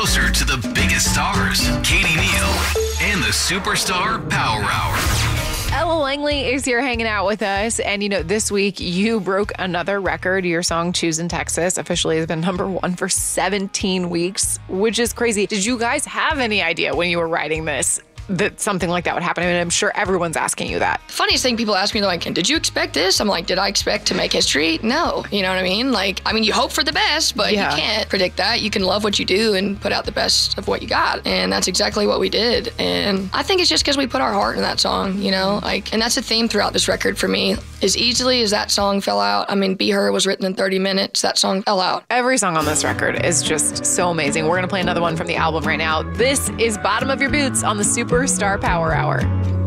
closer to the biggest stars, Katie Neal and the Superstar Power Hour. Ella Langley is here hanging out with us. And, this week you broke another record. Your song Choose in Texas officially has been #1 for 17 weeks, which is crazy. Did you guys have any idea when you were writing this that something like that would happen? I mean, I'm sure everyone's asking you that. Funniest thing, people ask me, they're like, did you expect this? I'm like, did I expect to make history? No. You know what I mean? You hope for the best, but you can't predict that. You can love what you do and put out the best of what you got. And that's exactly what we did. And I think it's just because we put our heart in that song, and that's a theme throughout this record for me. As easily as that song fell out, Be Her was written in 30 minutes. That song fell out. Every song on this record is just so amazing. We're going to play another one from the album right now. This is Bottom of Your Boots on the Superstar Power Hour.